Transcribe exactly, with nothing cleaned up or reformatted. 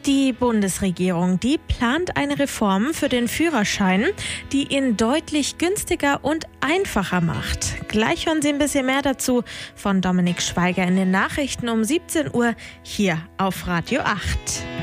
Die Bundesregierung, die plant eine Reform für den Führerschein, die ihn deutlich günstiger und einfacher macht. Gleich hören Sie ein bisschen mehr dazu von Dominik Schweiger in den Nachrichten um siebzehn Uhr hier auf Radio acht.